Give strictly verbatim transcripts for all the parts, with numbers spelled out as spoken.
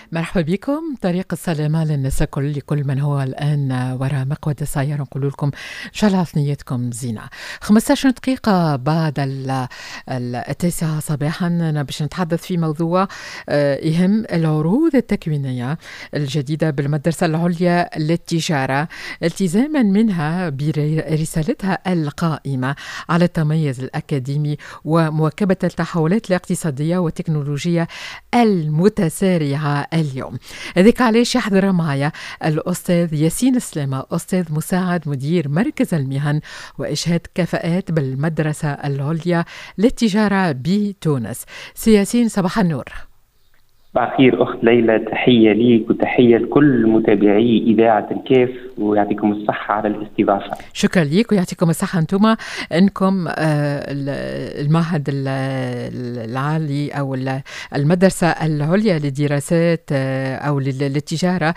مرحبا بكم. طريق السلامة للناس الكل، لكل من هو الآن وراء مقود السيارة. نقول لكم إن شاء الله ثنيتكم زينة. خمسة عشر دقيقة بعد التاسعة صباحا باش نتحدث في موضوع يهم العروض التكوينية الجديدة بالمدرسة العليا للتجارة، التزاما منها برسالتها القائمة على التميز الأكاديمي ومواكبة التحولات الاقتصادية والتكنولوجية المتسارعة اليوم. هذيك علاش يحضر معايا الأستاذ ياسين سلامة، أستاذ مساعد مدير مركز المهن وإشهاد كفاءات بالمدرسة العليا للتجارة بتونس. سي ياسين، صباح النور. صباح الخير أخت ليلى، تحية ليك وتحية لكل متابعي إذاعة الكاف، ويعطيكم الصحة على الاستضافة. شكرا ليك ويعطيكم الصحة أنتم أنكم المعهد العالي أو المدرسة العليا للدراسات أو للتجارة،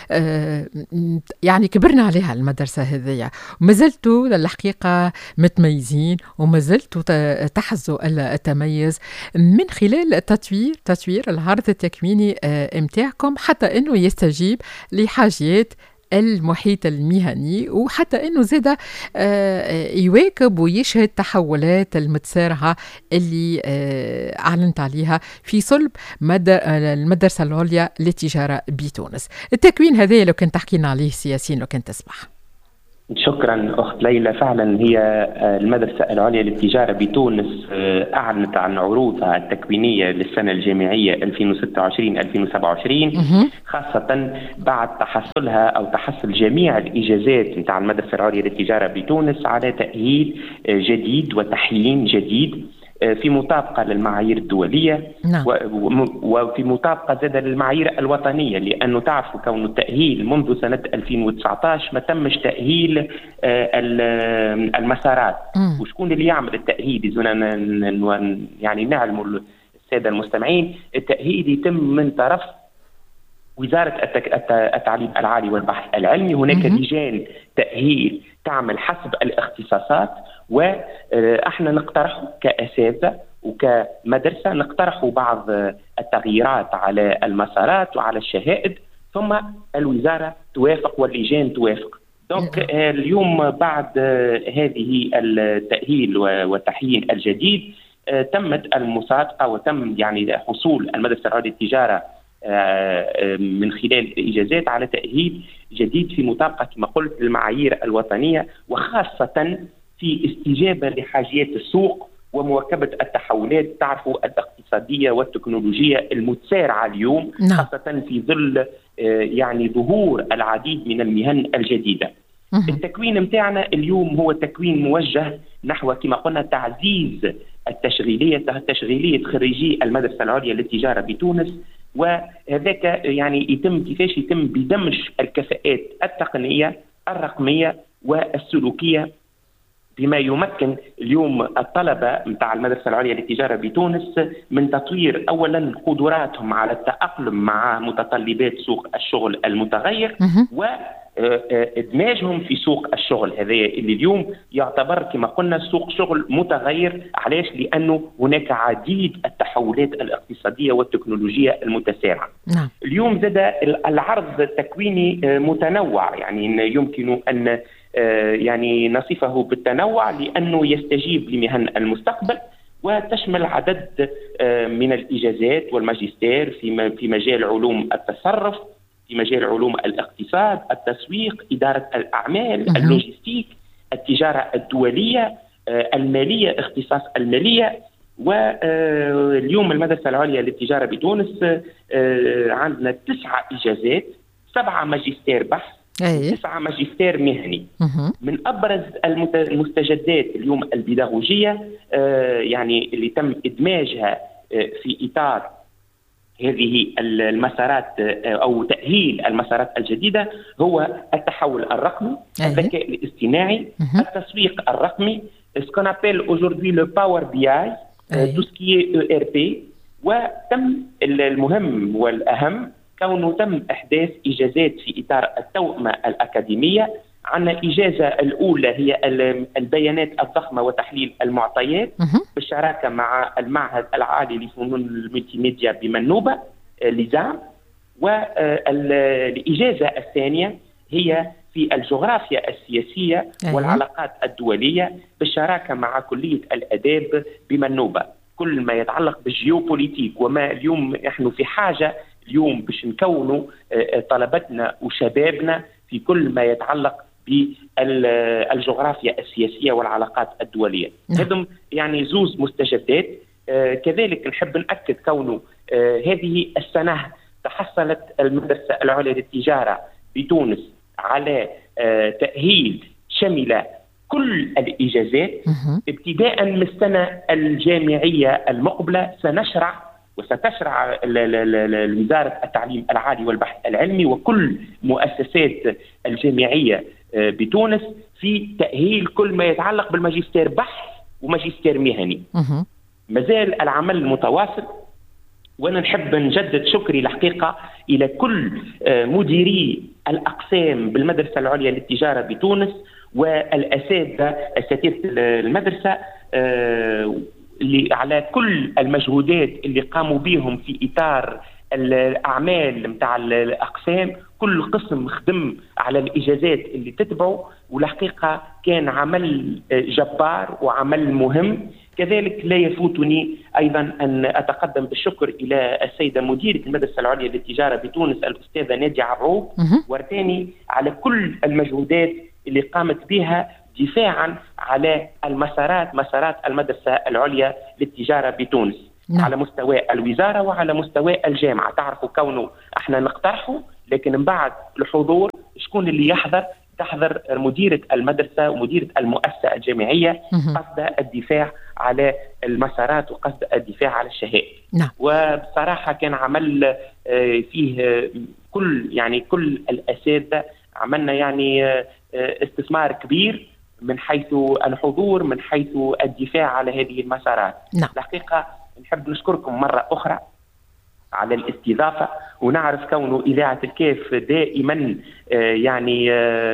يعني كبرنا عليها المدرسة هذه، وما زلتوا الحقيقة متميزين وما زلتوا تحظوا التميز من خلال التطوير تطوير العرض التكويني امتاعكم، حتى انه يستجيب لحاجات المحيط المهني، وحتى انه زاد يواكب ويشهد تحولات المتسارعه اللي اعلنت عليها في صلب المدرسه العليا للتجاره بتونس. التكوين هذا لو كنت تحكي لنا عليه سياسيين لو كنت تسمح. شكرا أخت ليلى. فعلا هي المدرسة العليا للتجارة بتونس أعلنت عن عروضها التكوينية للسنة الجامعية ألفين وستة وعشرين ألفين وسبعة وعشرين، خاصة بعد تحصلها أو تحصل جميع الإجازات نتاع المدرسة العليا للتجارة بتونس على تأهيل جديد وتحيين جديد في مطابقة للمعايير الدولية. نعم. وفي مطابقة زاد للمعايير الوطنية، لأنه تعرفوا كون التأهيل منذ سنة ألفين وتسعة عشر ما تمش تأهيل المسارات. مم. وشكون اللي يعمل التأهيل؟ يزونا يعني نعلموا السادة المستمعين، التأهيل يتم من طرف وزارة التعليم العالي والبحث العلمي. هناك لجان تأهيل تعمل حسب الاختصاصات، واحنا نقترح كأساتذة وكمدرسة نقترح بعض التغييرات على المسارات وعلى الشهائد، ثم الوزارة توافق واللجان توافق. دونك اليوم بعد هذه التأهيل والتحيين الجديد تمت المصادقة وتم يعني حصول المدرسة العليا للتجارة من خلال الإجازات على تأهيل جديد في مطابقة كما قلت للمعايير الوطنية، وخاصة في استجابة لحاجيات السوق ومواكبة التحولات تعرفوا الاقتصادية والتكنولوجية المتسارعة اليوم. نعم. خاصة في ظل يعني ظهور العديد من المهن الجديدة. التكوين متاعنا اليوم هو تكوين موجه نحو كما قلنا تعزيز التشغيلية تشغيلية خريجي المدرسة العليا للتجارة بتونس، وهذاك يعني يتم كيفاش يتم بدمج الكفاءات التقنية الرقمية والسلوكية، بما يمكن اليوم الطلبة متاع المدرسة العليا للتجارة بتونس من تطوير أولا قدراتهم على التأقلم مع متطلبات سوق الشغل المتغير، وإدماجهم في سوق الشغل هذا اللي اليوم يعتبر كما قلنا سوق شغل متغير. علاش؟ لأنه هناك عديد التحولات الاقتصادية والتكنولوجية المتسارعة. نعم. اليوم زاد العرض التكويني متنوع، يعني يمكن أن يعني نصفه بالتنوع لأنه يستجيب لمهن المستقبل، وتشمل عدد من الإجازات والماجستير في في مجال علوم التصرف، في مجال علوم الاقتصاد، التسويق، إدارة الأعمال، اللوجستيك، التجارة الدولية، المالية، اختصاص المالية. واليوم المدرسة العليا للتجارة بتونس عندنا تسعة إجازات، سبعة ماجستير بحث، تسعة ماجستير مهني. مه. من أبرز المستجدات اليوم البيداغوجية يعني اللي تم إدماجها في إطار هذه المسارات أو تأهيل المسارات الجديدة هو التحول الرقمي، الذكاء الاصطناعي، التسويق الرقمي، ce qu'on appelle aujourd'hui le Power بي آي، tout ce qui est إي آر بي. وتم المهم والأهم كونه تم إحداث إجازات في إطار التوأمة الأكاديمية. عندنا إجازة الأولى هي البيانات الضخمة وتحليل المعطيات بالشراكة مع المعهد العالي لفنون الملتي ميديا بمنوبة لزام، والإجازة الثانية هي في الجغرافيا السياسية والعلاقات الدولية بالشراكة مع كلية الآداب بمنوبة. كل ما يتعلق بالجيوبوليتيك، وما اليوم نحن في حاجة اليوم باش نكونوا طلبتنا وشبابنا في كل ما يتعلق بالجغرافيا السياسية والعلاقات الدولية. هذم يعني زوز مستجدات. آه كذلك نحب نأكد كونه آه هذه السنة تحصلت المدرسة العليا للتجارة بتونس على آه تأهيل شمل كل الإجازات. ابتداء من السنة الجامعية المقبلة سنشرع وستشرع وزارة التعليم العالي والبحث العلمي وكل مؤسسات الجامعية بتونس في تأهيل كل ما يتعلق بالماجستير بحث وماجستير مهني. مازال العمل متواصل، وأنا نحب نجدد شكري الحقيقة إلى كل مديري الأقسام بالمدرسة العليا للتجارة بتونس والأساتذة أساتذة المدرسة اللي على كل المجهودات اللي قاموا بهم في إطار الأعمال متاع الأقسام. كل قسم خدم على الإجازات اللي تتبعوا، والحقيقة كان عمل جبار وعمل مهم. كذلك لا يفوتني أيضا أن أتقدم بالشكر إلى السيدة مديرة المدرسة العليا للتجارة بتونس الأستاذة نادية عبعوب وارتاني على كل المجهودات اللي قامت بها دفاعا على المسارات مسارات المدرسة العليا للتجارة بتونس. نعم. على مستوى الوزارة وعلى مستوى الجامعة. تعرفوا كونه احنا نقترحوا، لكن من بعد الحضور شكون اللي يحضر؟ تحضر مديرة المدرسة ومديرة المؤسسة الجامعية قصد الدفاع على المسارات وقصد الدفاع على الشهادة. نعم. وبصراحة كان عمل فيه كل يعني كل الأساتذة عملنا يعني استثمار كبير من حيث الحضور، من حيث الدفاع على هذه المسارات. نعم. الحقيقة نحب نشكركم مرة أخرى على الاستضافة، ونعرف كونه إذاعة الكاف دائما يعني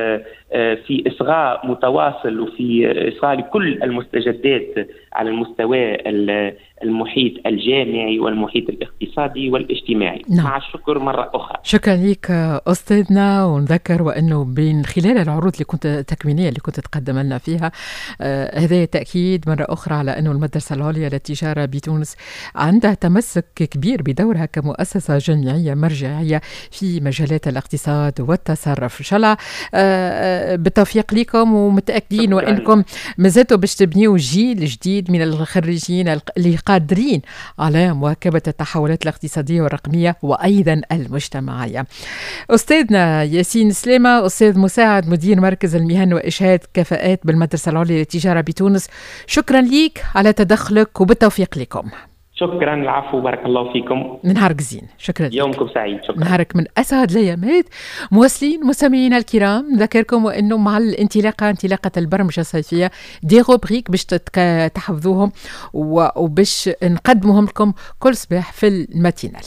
في إصغاء متواصل وفي إصغاء لكل المستجدات على المستوى المحيط الجامعي والمحيط الاقتصادي والاجتماعي. نعم. مع الشكر مرة أخرى. شكرا لك أستاذنا، ونذكر وأنه من خلال العروض اللي كنت تكوينية اللي كنت تقدم لنا فيها آه هذا تأكيد مرة أخرى على أنه المدرسة العليا للتجارة بتونس عندها تمسك كبير بدورها كمؤسسة جامعية مرجعية في مجالات الاقتصاد والتصرف. إن شاء الله آه بالتوفيق لكم، ومتأكدين وأنكم مازلتوا باش تبنيوا جيل جديد من الخريجين اللي قادرين على مواكبة التحولات الاقتصادية والرقمية وأيضا المجتمعية. أستاذنا ياسين سليمة، أستاذ مساعد مدير مركز المهن وإشهاد كفاءات بالمدرسة العليا للتجارة بتونس، شكرا ليك على تدخلك وبالتوفيق لكم. شكرا. العفو، بارك الله فيكم. نهارك زين. شكرا لك. يومكم سعيد. شكرا. نهارك من أسعد الأيامات. مواصلين مستمعينا الكرام، نذكركم وأنه مع الانطلاقة انطلاقة البرمجة الصيفية دي روبريك باش تحفظوهم وباش نقدمهم لكم كل صباح في الماتينال.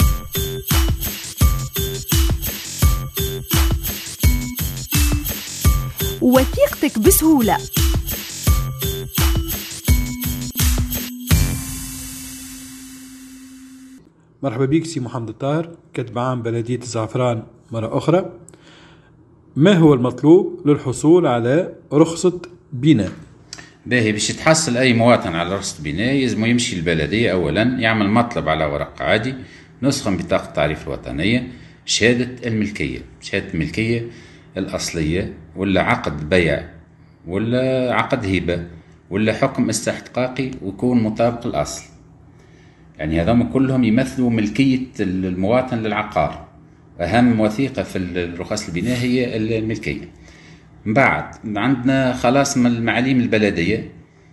وثيقتك بسهولة. مرحبا بك سي محمد الطاهر، كاتب عام بلدية الزعفران مرة أخرى. ما هو المطلوب للحصول على رخصة بناء؟ باهي، باش يتحصل أي مواطن على رخصة بناء يلزم يمشي البلدية أولا، يعمل مطلب على ورق عادي، نسخة من بطاقة التعريف الوطنية، شهادة الملكية، شهادة الملكية الأصلية، ولا عقد بيع، ولا عقد هبة، ولا حكم استحقاقي ويكون مطابق الأصل. يعني هذهم كلهم يمثلوا ملكية المواطن للعقار. أهم وثيقة في الرخص البناء هي الملكية. من بعد عندنا خلاص من المعاليم البلدية،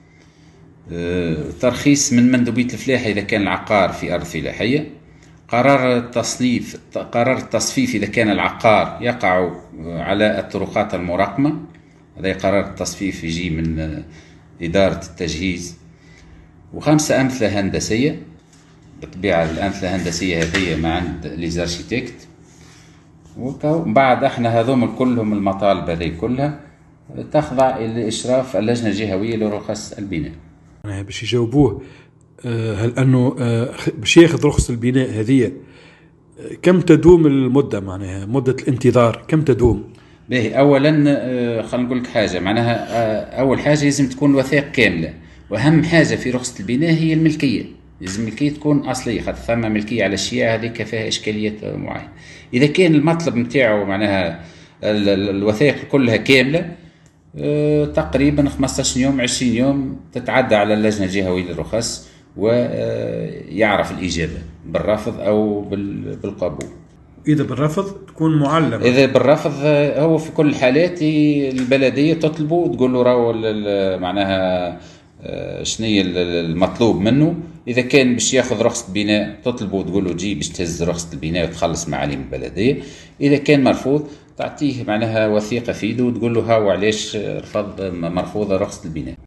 ترخيص من مندوبية الفلاحة إذا كان العقار في أرض فلاحية، قرار التصنيف قرار التصفيف إذا كان العقار يقع على الطرقات المراقمة، هذا قرار التصفيف يجي من إدارة التجهيز. وخمسة أمثلة هندسية، بالطبيعة الأمثلة الهندسية هذه ما عند ليزارشيتكت. ومن بعد احنا هذوم كلهم المطالب هذه كلها تخضع إلى إشراف اللجنة الجهوية لرخص البناء. أنا باش يجاوبوه هل أنه باش ياخذ رخصة البناء هذه كم تدوم المدة، معناها مدة الانتظار كم تدوم؟ باهي، اولا خلينا نقول لك حاجه، معناها اول حاجه لازم تكون الوثائق كامله، واهم حاجه في رخصه البناء هي الملكيه، لازم الملكيه تكون اصليه، خاطر ثم ملكيه على الشيء هذيك فيها اشكاليات معينه. اذا كان المطلب نتاعو معناها الوثائق كلها كامله، تقريبا خمسطاش يوم عشرين يوم تتعدى على اللجنه الجهويه للرخص ويعرف الاجابه بالرفض او بالقبول. إذا بالرفض تكون معلمة. إذا بالرفض هو في كل الحالات البلدية تطلبه وتقول له راهو معناها شنية المطلوب منه. إذا كان باش ياخذ رخصة بناء تطلبه وتقول له جي باش تهز رخصة البناء وتخلص معالم البلدية. إذا كان مرفوض تعطيه معناها وثيقة في يده وتقول له هاو علاش رفض مرفوضة رخصة البناء.